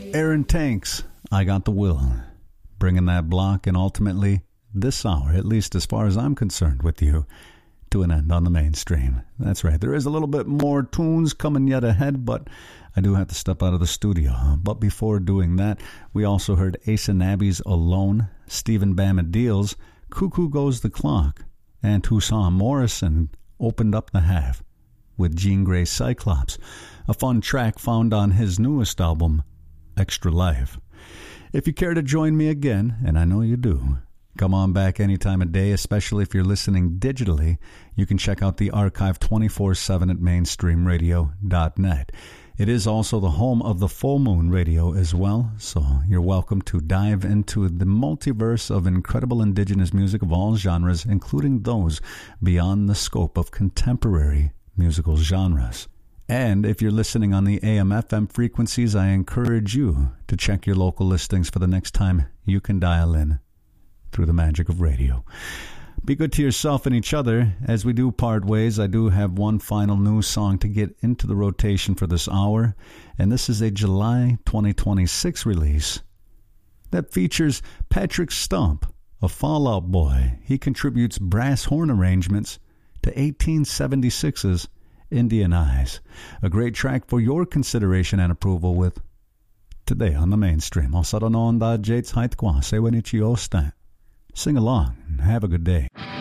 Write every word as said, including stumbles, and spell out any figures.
Aaron Tanks, I Got the Will. Bringing that block and ultimately this hour, at least as far as I'm concerned with you, to an end on the mainstream. That's right. There is a little bit more tunes coming yet ahead, but I do have to step out of the studio. But before doing that, we also heard Ace and Abby's Alone, Stephen Bamadiel's Cuckoo Goes the Clock, and Tucson Morrison opened up the half with Jean Grey Cyclops, a fun track found on his newest album, Extra Life. If you care to join me again, and I know you do, come on back any time of day, especially if you're listening digitally. You can check out the archive twenty-four seven at mainstream radio dot net. It is also the home of the Full Moon Radio as well, so you're welcome to dive into the multiverse of incredible indigenous music of all genres, including those beyond the scope of contemporary musical genres. And if you're listening on the A M F M frequencies, I encourage you to check your local listings for the next time you can dial in through the magic of radio. Be good to yourself and each other. As we do part ways, I do have one final new song to get into the rotation for this hour, and this is a July twenty twenty-six release that features Patrick Stump, a Fall Out Boy. He contributes brass horn arrangements to eighteen seventy-six's Indian Eyes, a great track for your consideration and approval with today on the mainstream. Sing along and have a good day.